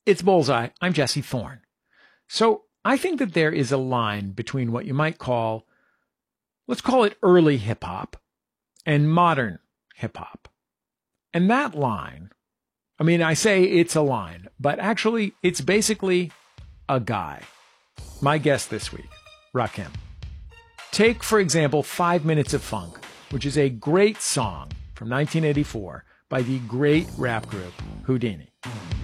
It's Bullseye. I'm Jesse Thorne. So I think that there is a line between what you might call, let's call it early hip hop, and modern hip hop. And that line, I mean, I say it's a line, but actually it's basically a guy. My guest this week, Rakim. Take, for example, 5 Minutes of Funk, which is a great song from 1984 by the great rap group Whodini.